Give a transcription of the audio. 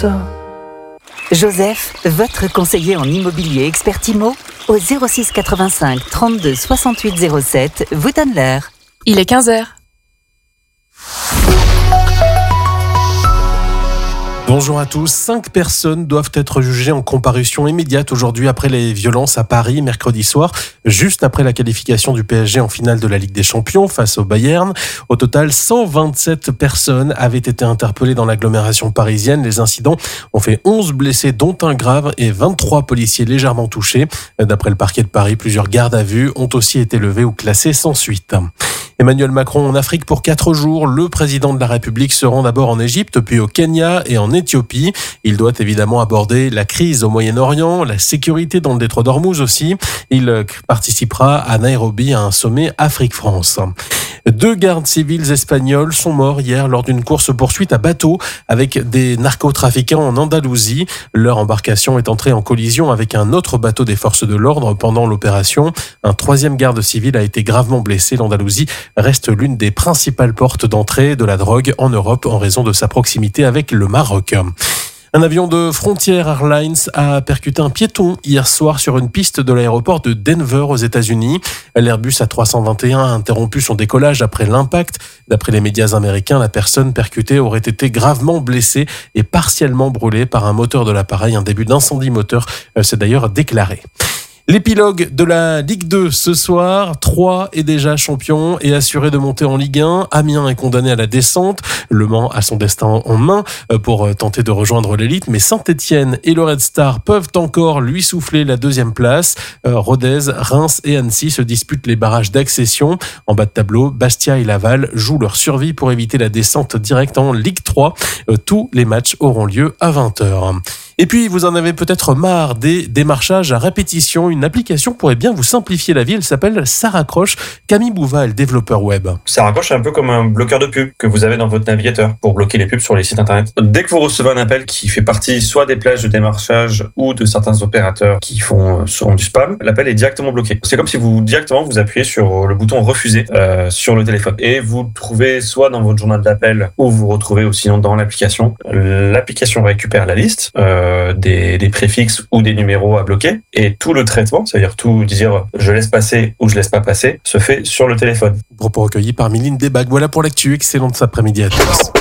ça? Joseph, votre conseiller en immobilier expert IMO, au 06 85 32 68 07, vous donne l'heure. Il est 15h. Bonjour à tous. 5 personnes doivent être jugées en comparution immédiate aujourd'hui après les violences à Paris mercredi soir, juste après la qualification du PSG en finale de la Ligue des Champions face au Bayern. Au total, 127 personnes avaient été interpellées dans l'agglomération parisienne. Les incidents ont fait 11 blessés, dont un grave, et 23 policiers légèrement touchés. D'après le parquet de Paris, plusieurs gardes à vue ont aussi été levés ou classés sans suite. Emmanuel Macron en Afrique pour 4 jours. Le président de la République se rend d'abord en Égypte, puis au Kenya et en Éthiopie. Il doit évidemment aborder la crise au Moyen-Orient, la sécurité dans le détroit d'Ormuz aussi. Il participera à Nairobi à un sommet Afrique-France. 2 gardes civils espagnols sont morts hier lors d'une course-poursuite à bateau avec des narcotrafiquants en Andalousie. Leur embarcation est entrée en collision avec un autre bateau des forces de l'ordre pendant l'opération. Un 3e garde civil a été gravement blessé. L'Andalousie reste l'une des principales portes d'entrée de la drogue en Europe en raison de sa proximité avec le Maroc. Un avion de Frontier Airlines a percuté un piéton hier soir sur une piste de l'aéroport de Denver aux États-Unis. L'Airbus A321 a interrompu son décollage après l'impact. D'après les médias américains, la personne percutée aurait été gravement blessée et partiellement brûlée par un moteur de l'appareil. Un début d'incendie moteur s'est d'ailleurs déclaré. L'épilogue de la Ligue 2 ce soir, Troyes est déjà champion et assuré de monter en Ligue 1. Amiens est condamné à la descente. Le Mans a son destin en main pour tenter de rejoindre l'élite, mais Saint-Etienne et le Red Star peuvent encore lui souffler la 2e place. Rodez, Reims et Annecy se disputent les barrages d'accession. En bas de tableau, Bastia et Laval jouent leur survie pour éviter la descente directe en Ligue 3. Tous les matchs auront lieu à 20h. Et puis, vous en avez peut-être marre des démarchages à répétition. Une application pourrait bien vous simplifier la vie. Elle s'appelle Saracroche. Camille Bouva est le développeur web. Saracroche, c'est un peu comme un bloqueur de pub que vous avez dans votre navigateur pour bloquer les pubs sur les sites internet. Dès que vous recevez un appel qui fait partie soit des plages de démarchage ou de certains opérateurs qui font du spam, l'appel est directement bloqué. C'est comme si vous appuyez sur le bouton refuser sur le téléphone. Et vous le trouvez soit dans votre journal d'appel ou vous retrouvez aussi dans l'application. L'application récupère la liste des préfixes ou des numéros à bloquer et tout le traitement, c'est-à-dire tout dire je laisse passer ou je laisse pas passer, se fait sur le téléphone. Propos recueillis par Mylène Desbacs. Voilà pour l'actu. Excellente après-midi à tous.